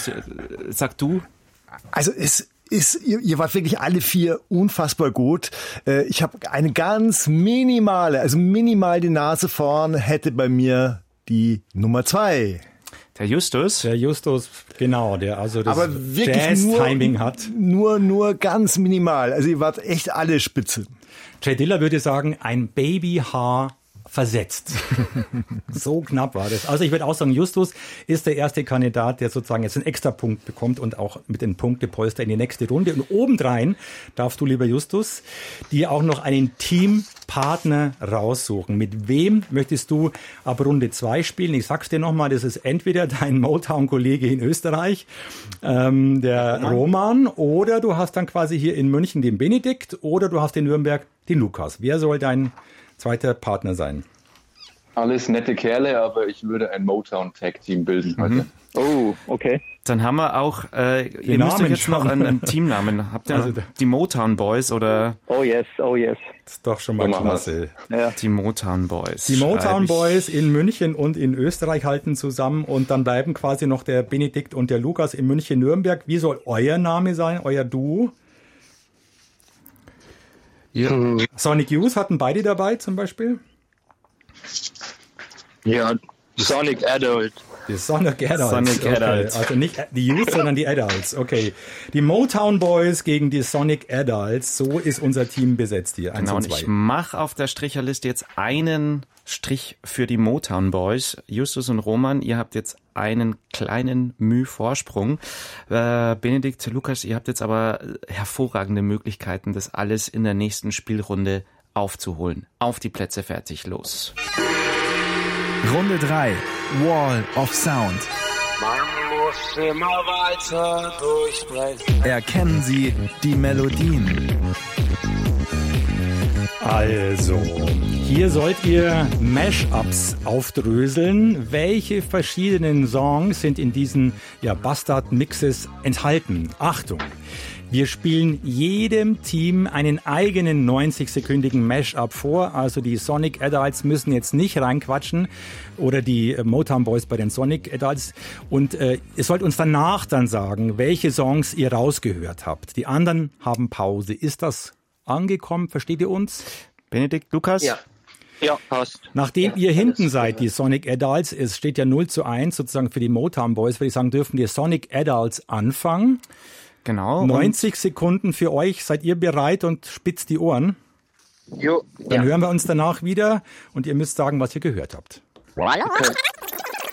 Justus, sag du. Also ihr wart wirklich alle 4 unfassbar gut. Ich habe eine ganz minimal die Nase vorn, hätte bei mir die Nummer 2. Der Justus, genau, der also das Jazz-Timing hat. Nur ganz minimal. Also ihr wart echt alle spitze. Jay Diller würde sagen, ein Babyhaar versetzt. So knapp war das. Also ich würde auch sagen, Justus ist der erste Kandidat, der sozusagen jetzt einen extra Punkt bekommt und auch mit den Punktepolster in die nächste Runde. Und obendrein darfst du, lieber Justus, dir auch noch einen Teampartner raussuchen. Mit wem möchtest du ab Runde 2 spielen? Ich sag's dir nochmal, das ist entweder dein Motown-Kollege in Österreich, der Roman, oder du hast dann quasi hier in München den Benedikt, oder du hast in Nürnberg den Lukas. Wer soll dein zweiter Partner sein? Alles nette Kerle, aber ich würde ein Motown-Tag-Team bilden heute. Oh, okay. Dann haben wir auch, ihr müsst euch jetzt noch einen Teamnamen. Habt ihr die Motown Boys oder? Oh yes. Das ist doch schon mal klasse. Ja. Die Motown Boys. Die Motown Boys in München und in Österreich halten zusammen und dann bleiben quasi noch der Benedikt und der Lukas in München-Nürnberg. Wie soll euer Name sein, euer Duo? Ja. Sonic Youth hatten beide dabei zum Beispiel? Ja, Sonic Adult. Die Sonic Adults. Sonic Adults. Also nicht die Youth, sondern die Adults. Okay. Die Motown Boys gegen die Sonic Adults. So ist unser Team besetzt hier. Genau, und ich mache auf der Stricherliste jetzt einen Strich für die Motown Boys. Justus und Roman, ihr habt jetzt einen kleinen Müh-Vorsprung. Benedikt, Lukas, ihr habt jetzt aber hervorragende Möglichkeiten, das alles in der nächsten Spielrunde aufzuholen. Auf die Plätze, fertig, los. Runde 3. Wall of Sound. Man muss immer weiter durchbrechen. Erkennen Sie die Melodien. Also, hier sollt ihr Mashups aufdröseln. Welche verschiedenen Songs sind in diesen Bastard-Mixes enthalten? Achtung! Wir spielen jedem Team einen eigenen 90-sekündigen Mashup vor. Also die Sonic Adults müssen jetzt nicht reinquatschen oder die Motown Boys bei den Sonic Adults. Und ihr sollt uns danach dann sagen, welche Songs ihr rausgehört habt. Die anderen haben Pause. Ist das angekommen? Versteht ihr uns? Benedikt, Lukas? Ja, passt. Nachdem ihr hinten seid, die Sonic Adults, es steht ja 0:1 sozusagen für die Motown Boys, würde ich sagen, dürfen die Sonic Adults anfangen. Genau. 90 Sekunden für euch. Seid ihr bereit und spitzt die Ohren? Jo. Dann hören wir uns danach wieder und ihr müsst sagen, was ihr gehört habt. Okay.